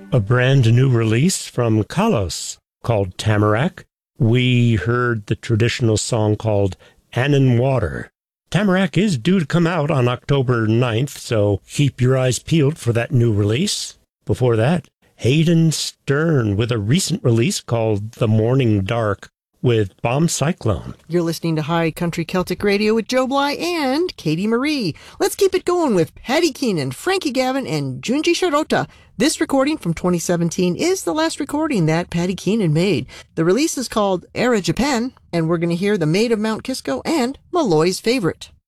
A brand new release from Kalos called Tamarack. We heard the traditional song called Annan Water. Tamarack is due to come out on October 9th, so keep your eyes peeled for that new release. Before that, Hayden Stern with a recent release called The Morning Dark with Bomb Cyclone. You're listening to High Country Celtic Radio with Joe Bly and Katie Marie. Let's keep it going with Paddy Keenan, Frankie Gavin, and Junji Shirota. This recording from 2017 is the last recording that Paddy Keenan made. The release is called Era Japan, and we're going to hear The Maid of Mount Kisco and Malloy's Favorite.